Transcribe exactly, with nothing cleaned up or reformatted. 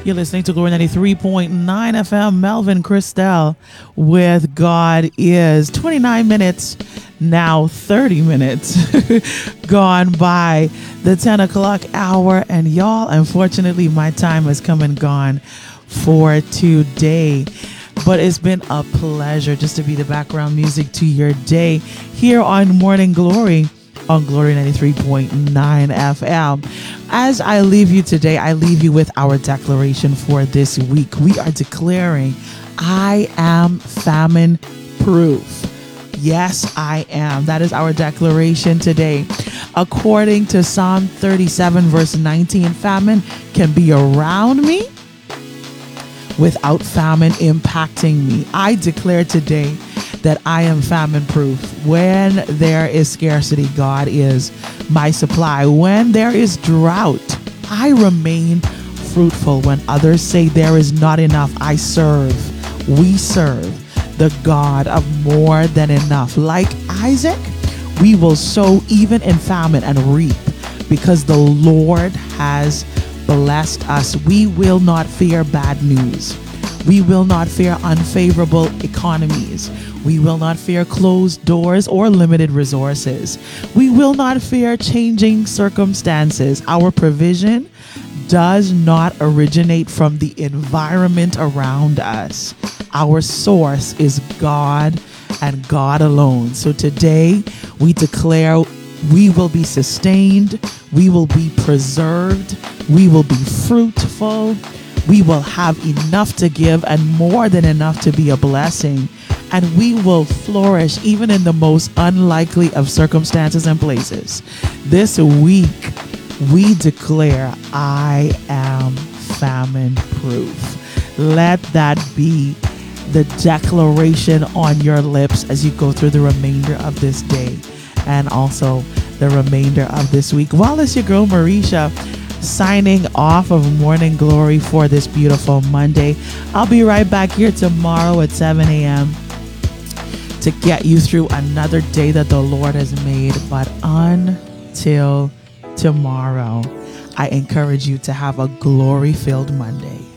You're listening to Glory ninety-three point nine F M. Melvin Christel with God Is. twenty-nine minutes, now thirty minutes gone by the ten o'clock hour. And y'all, unfortunately, my time has come and gone for today. But it's been a pleasure just to be the background music to your day here on Morning Glory on Glory ninety-three point nine F M. As I leave you today, I leave you with our declaration for this week. We are declaring, I am famine proof. Yes, I am. That is our declaration today. According to Psalm thirty-seven, verse nineteen, famine can be around me without famine impacting me. I declare today that I am famine proof. When there is scarcity, God is my supply. When there is drought, I remain fruitful. When others say there is not enough, I serve. We serve the God of more than enough. Like Isaac, we will sow even in famine and reap because the Lord has blessed us. We will not fear bad news. We will not fear unfavorable economies. We will not fear closed doors or limited resources. We will not fear changing circumstances. Our provision does not originate from the environment around us. Our source is God and God alone. So today we declare we will be sustained, we will be preserved, we will be fruitful, we will have enough to give and more than enough to be a blessing. And we will flourish even in the most unlikely of circumstances and places. This week, we declare, I am famine proof. Let that be the declaration on your lips as you go through the remainder of this day and also the remainder of this week. Well, it's your girl, Marisha, signing off of Morning Glory for this beautiful Monday. I'll be right back here tomorrow at seven a.m. to get you through another day that the Lord has made. But until tomorrow, I encourage you to have a glory-filled Monday.